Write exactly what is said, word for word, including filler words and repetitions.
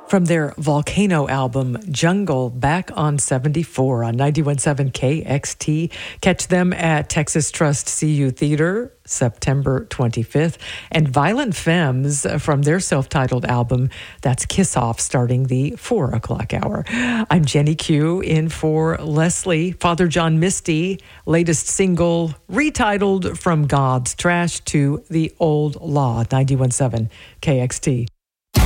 From their Volcano album, Jungle, back on seventy-four on ninety-one point seven K X T. Catch them at Texas Trust C U Theater, September twenty-fifth. And Violent Femmes from their self-titled album, that's Kiss Off, starting the four o'clock hour. I'm Jenny Q, in for Leslie. Father John Misty, latest single, retitled From God's Trash to the Old Law, ninety-one point seven K X T.